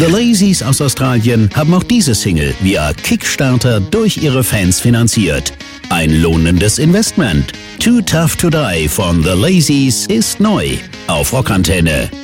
The Lazies aus Australien haben auch diese Single via Kickstarter durch ihre Fans finanziert. Ein lohnendes Investment. Too Tough to Die von The Lazies ist neu auf Rockantenne.